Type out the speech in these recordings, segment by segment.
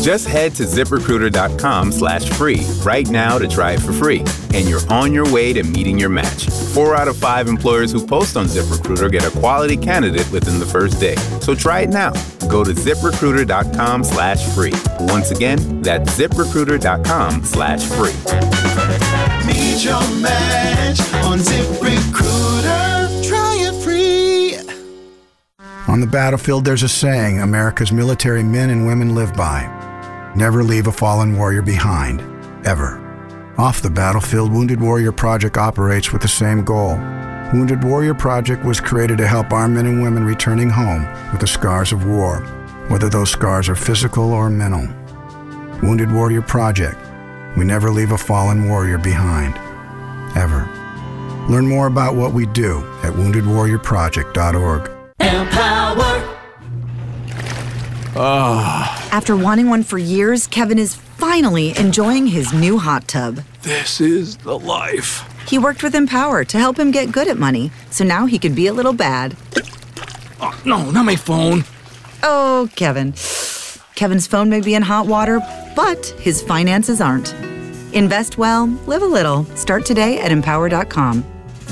Just head to ZipRecruiter.com/free right now to try it for free. And you're on your way to meeting your match. 4 out of 5 employers who post on ZipRecruiter get a quality candidate within the first day. So try it now. Go to ZipRecruiter.com/free. Once again, that's ZipRecruiter.com/free. Meet your match on ZipRecruiter. Try it free. On the battlefield, there's a saying America's military men and women live by. Never leave a fallen warrior behind, ever. Off the battlefield, Wounded Warrior Project operates with the same goal. Wounded Warrior Project was created to help our men and women returning home with the scars of war, whether those scars are physical or mental. Wounded Warrior Project. We never leave a fallen warrior behind, ever. Learn more about what we do at woundedwarriorproject.org. Empower. After wanting one for years, Kevin is finally enjoying his new hot tub. This is the life. He worked with Empower to help him get good at money, so now he could be a little bad. Oh, no, not my phone. Oh, Kevin. Kevin's phone may be in hot water, but his finances aren't. Invest well, live a little. Start today at Empower.com.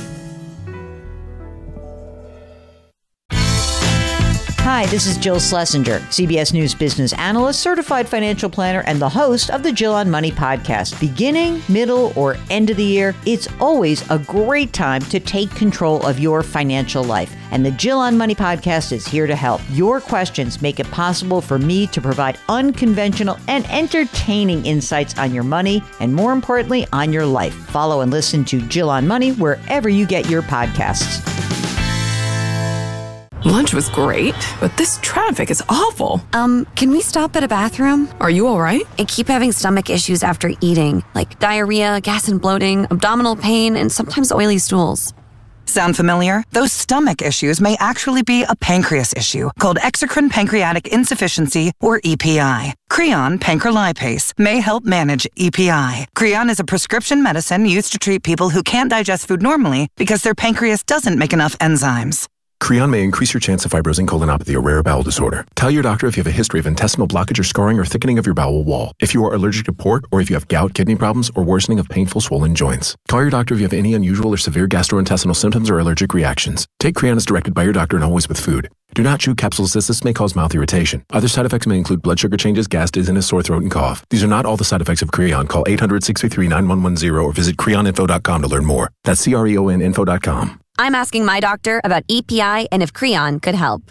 Hi, this is Jill Schlesinger, CBS News business analyst, certified financial planner, and the host of the Jill on Money podcast. Beginning, middle, or end of the year, it's always a great time to take control of your financial life. And the Jill on Money podcast is here to help. Your questions make it possible for me to provide unconventional and entertaining insights on your money, and more importantly, on your life. Follow and listen to Jill on Money wherever you get your podcasts. Lunch was great, but this traffic is awful. Can we stop at a bathroom? Are you all right? I keep having stomach issues after eating, like diarrhea, gas and bloating, abdominal pain, and sometimes oily stools. Sound familiar? Those stomach issues may actually be a pancreas issue called exocrine pancreatic insufficiency, or EPI. Creon pancrelipase may help manage EPI. Creon is a prescription medicine used to treat people who can't digest food normally because their pancreas doesn't make enough enzymes. Creon may increase your chance of fibrosing colonopathy, a rare bowel disorder. Tell your doctor if you have a history of intestinal blockage or scarring or thickening of your bowel wall, if you are allergic to pork, or if you have gout, kidney problems, or worsening of painful swollen joints. Call your doctor if you have any unusual or severe gastrointestinal symptoms or allergic reactions. Take Creon as directed by your doctor and always with food. Do not chew capsules as this may cause mouth irritation. Other side effects may include blood sugar changes, gas, dizziness, sore throat, and cough. These are not all the side effects of Creon. Call 800-633-9110 or visit creoninfo.com to learn more. That's CREONinfo.com. I'm asking my doctor about EPI and if Creon could help.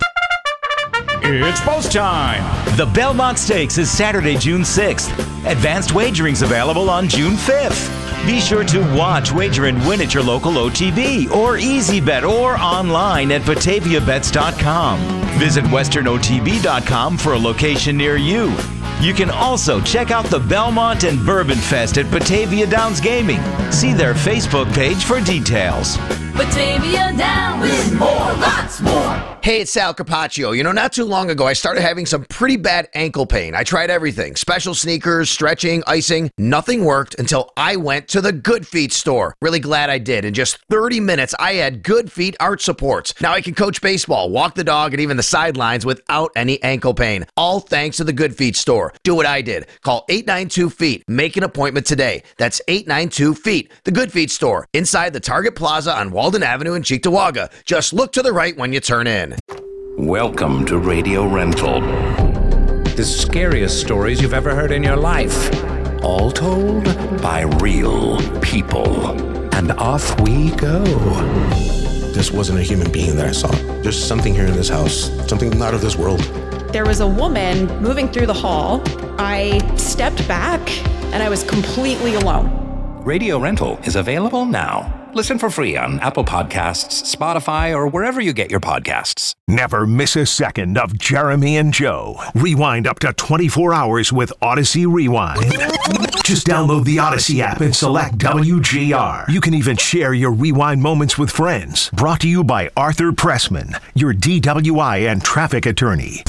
It's post time. The Belmont Stakes is Saturday, June 6th. Advanced wagering's available on June 5th. Be sure to watch, wager, and win at your local OTB or EasyBet or online at BataviaBets.com. Visit WesternOTB.com for a location near you. You can also check out the Belmont and Bourbon Fest at Batavia Downs Gaming. See their Facebook page for details. Batavia Downs with more, lots more. Hey, it's Sal Capaccio. You know, not too long ago, I started having some pretty bad ankle pain. I tried everything. Special sneakers, stretching, icing. Nothing worked until I went to the Good Feet store. Really glad I did. In just 30 minutes, I had Good Feet arch supports. Now I can coach baseball, walk the dog, and even the sidelines without any ankle pain. All thanks to the Good Feet store. Do what I did. Call 892-FEET. Make an appointment today. That's 892-FEET. The Good Feet store. Inside the Target Plaza on Walden Avenue in Cheektowaga. Just look to the right when you turn in. Welcome to Radio Rental. The scariest stories you've ever heard in your life. All told by real people. And off we go. This wasn't a human being that I saw. There's something here in this house. Something not of this world. There was a woman moving through the hall. I stepped back and I was completely alone. Radio Rental is available now. Listen for free on Apple Podcasts, Spotify, or wherever you get your podcasts. Never miss a second of Jeremy and Joe. Rewind up to 24 hours with Odyssey Rewind. Just download the Odyssey app and select WGR. You can even share your rewind moments with friends. Brought to you by Arthur Pressman, your DWI and traffic attorney.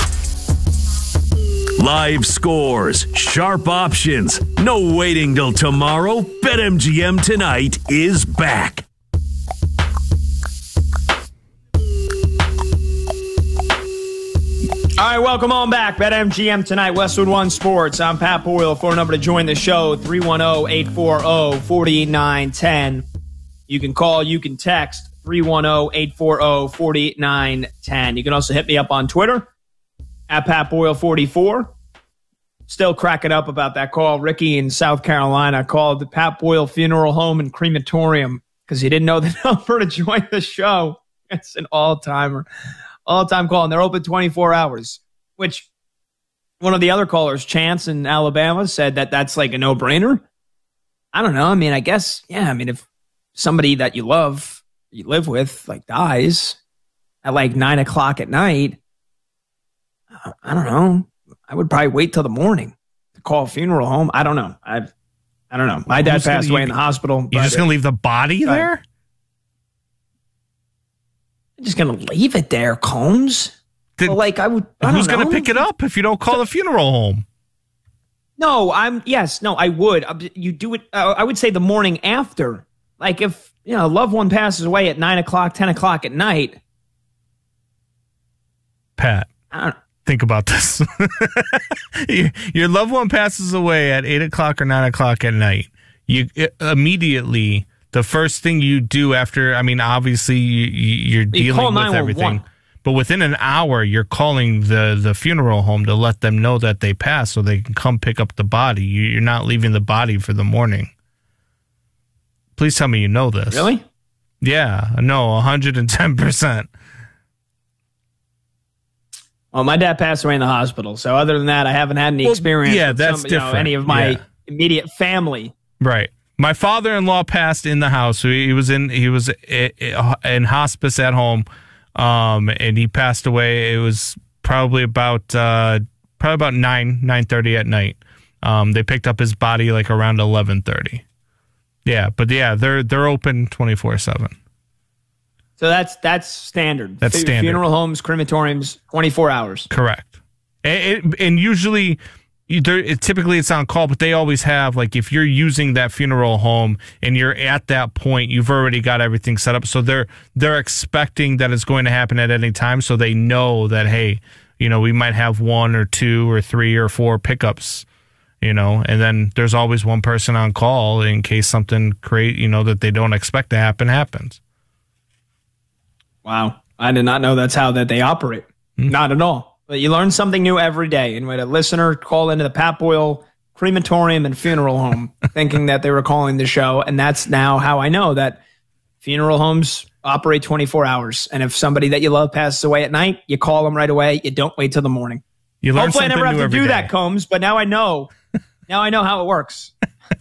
Live scores, sharp options, no waiting till tomorrow. BetMGM Tonight is back. All right, welcome on back. BetMGM tonight, Westwood One Sports. I'm Pat Boyle. Phone number to join the show, 310-840-4910. You can call, you can text, 310-840-4910. You can also hit me up on Twitter, at PatBoyle44. Still cracking up about that call. Ricky in South Carolina called the Pat Boyle Funeral Home and Crematorium because he didn't know the number to join the show. It's an all-timer. All-time call, and they're open 24 hours, which one of the other callers, Chance in Alabama, said that that's like a no-brainer. I don't know. I mean, I guess, yeah. I mean, if somebody that you love, you live with, like dies at like 9 o'clock at night, I don't know. I would probably wait till the morning to call a funeral home. I don't know. I don't know. My dad passed away in the hospital. You're just going to leave the body there? I'm just going to leave it there, Combs. Who's going to pick it up if you don't call the funeral home? No, I would. You do it, I would say the morning after. Like if, a loved one passes away at 9 o'clock, 10 o'clock at night. Pat, think about this. Your loved one passes away at 8 o'clock or 9 o'clock at night. You immediately... The first thing you do after, I mean, obviously you're dealing with everything, but within an hour, you're calling the funeral home to let them know that they passed so they can come pick up the body. You're not leaving the body for the morning. Please tell me you know this. Really? Yeah, no, 110%. Well, my dad passed away in the hospital, so other than that, I haven't had any experience with that's different. Any of my immediate family. Right. My father-in-law passed in the house. So he was in hospice at home, and he passed away. It was probably about 9:30 at night. They picked up his body like around 11:30. Yeah, but yeah, they're open 24/7. So that's standard. That's standard. Funeral homes, crematoriums, 24 hours. Correct. And usually. Typically it's on call, but they always have, like, if you're using that funeral home and you're at that point, you've already got everything set up. So they're expecting that it's going to happen at any time. So they know that, hey, we might have 1 or 2 or 3 or 4 pickups, and then there's always one person on call in case something that they don't expect to happens. Wow. I did not know that's how that they operate. Not at all. But you learn something new every day. And when a listener called into the Pat Boyle Crematorium and Funeral Home thinking that they were calling the show, and that's now how I know that funeral homes operate 24 hours. And if somebody that you love passes away at night, you call them right away. You don't wait till the morning. You learn Hopefully I never have to do day. that, Combs, but now I know. Now I know how it works.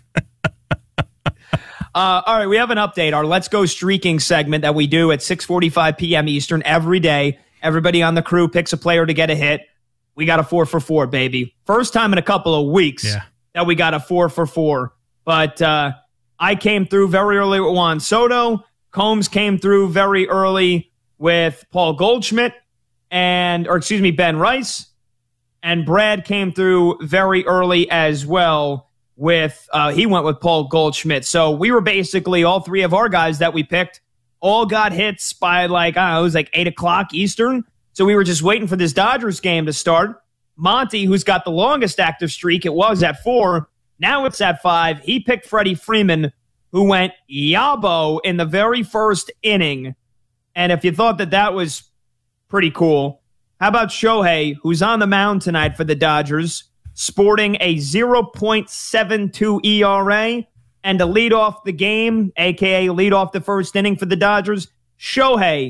All right, we have an update. Our Let's Go Streaking segment that we do at 6:45 p.m. Eastern every day. Everybody on the crew picks a player to get a hit. We got a 4-for-4, baby. First time in a couple of weeks that we got a 4-for-4. But I came through very early with Juan Soto. Combs came through very early with Paul Goldschmidt Ben Rice. And Brad came through very early as well with, he went with Paul Goldschmidt. So we were basically, all three of our guys that we picked all got hits by it was like 8 o'clock Eastern. So we were just waiting for this Dodgers game to start. Monty, who's got the longest active streak, it was at 4. Now it's at 5. He picked Freddie Freeman, who went yabo in the very first inning. And if you thought that was pretty cool, how about Shohei, who's on the mound tonight for the Dodgers, sporting a 0.72 ERA? And to lead off the game, a.k.a. lead off the first inning for the Dodgers, Shohei,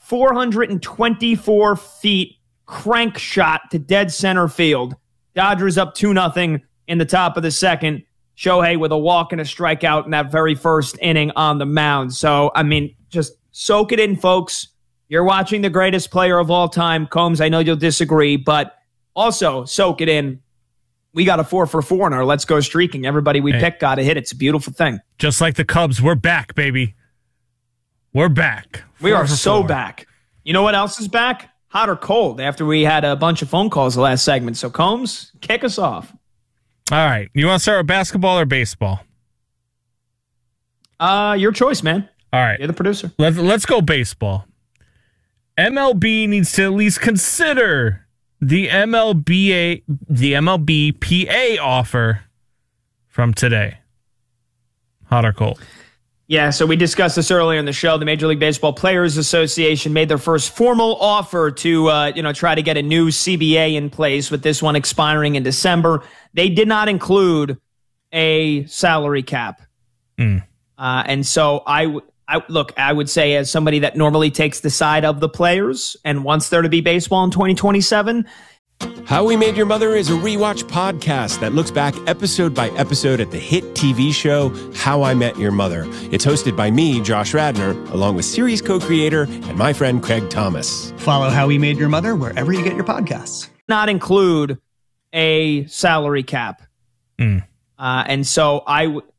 424 feet, crank shot to dead center field. Dodgers up 2-0 in the top of the second. Shohei with a walk and a strikeout in that very first inning on the mound. So, I mean, just soak it in, folks. You're watching the greatest player of all time. Combs, I know you'll disagree, but also soak it in. We got a 4-for-4 in our Let's Go Streaking. Everybody we picked got a hit. It's a beautiful thing. Just like the Cubs, we're back, baby. We're back. We are so back. You know what else is back? Hot or cold, after we had a bunch of phone calls the last segment. So, Combs, kick us off. All right. You want to start with basketball or baseball? Your choice, man. All right. You're the producer. Let's go baseball. MLB needs to at least consider the MLB PA offer from today. Hot or cold? Yeah, so we discussed this earlier in the show. The Major League Baseball Players Association made their first formal offer to, try to get a new CBA in place, with this one expiring in December. They did not include a salary cap. And so I would say, as somebody that normally takes the side of the players and wants there to be baseball in 2027. How We Made Your Mother is a rewatch podcast that looks back episode by episode at the hit TV show How I Met Your Mother. It's hosted by me, Josh Radnor, along with series co-creator and my friend Craig Thomas. Follow How We Made Your Mother wherever you get your podcasts. Not include a salary cap. And so I